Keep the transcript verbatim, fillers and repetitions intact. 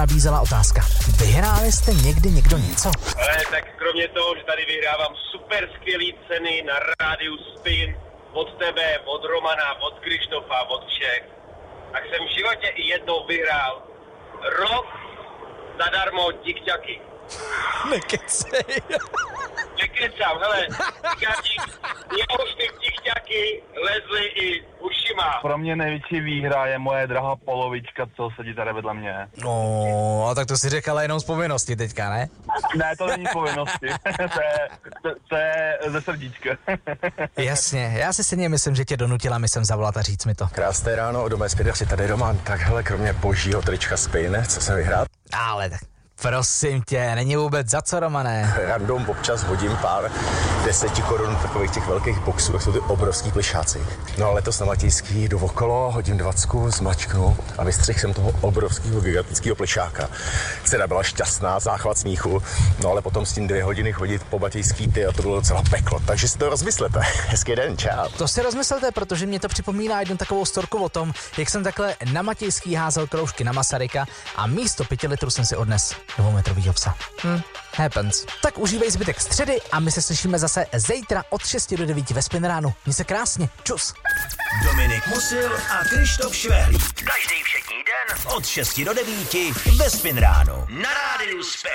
nabízela otázka. Vyhráli jste někdy někdo něco? Ale tak kromě toho, že tady vyhrávám super skvělý ceny na rádiu Spin, od tebe, od Romana, od Krištofa, od všech, tak jsem v životě i jednou vyhrál rok zadarmo tikťaky. Nekecej. Nekecám, hele, tikťaky, mě už ty tikťaky lezly i ušima. Pro mě největší výhra je moje drahá polovička, co sedí tady vedle mě. No, a tak to si řekl jenom z povinnosti teďka, ne? Ne, to není povinnosti, to, je, to, to je ze srdíčka. Jasně, já si stejně myslím, že tě donutila mi sem zavolat a říct mi to. Krásné ráno, doma je zpět tady Roman. Tak hele, kromě božího trička Spin, co jsem vyhrál? Ale tak, prosím tě, není vůbec za co, Romane. Random občas hodím pár deseti korun takových těch velkých boxů, jak jsou ty obrovský plišáci. No ale letos na Matějský jdu okolo, hodím dvacku, zmačknu a vystřihl jsem toho obrovského gigantického plišáka. Cena byla šťastná, záchvat smíchu, no ale potom s tím dvě hodiny chodit po Matějský, ty a to bylo docela peklo, takže si to rozmyslete. Hezký den, čau. To si rozmyslete, protože mě to připomíná jednu takovou storku o tom, jak jsem takhle na Matějský házel kroužky na Masaryka a místo pěti litrů jsem si odnes dvoumetrovýho psa. Hm, happens. Tak užívej zbytek středy a my se slyšíme zase zítra od šesti do devíti ve Spin ránu. Měj se krásně. Čus. Dominik Musil a Krištof Švehlík. Každý všední den od šesti do devíti ve Spin ránu. Na rádiu Spin.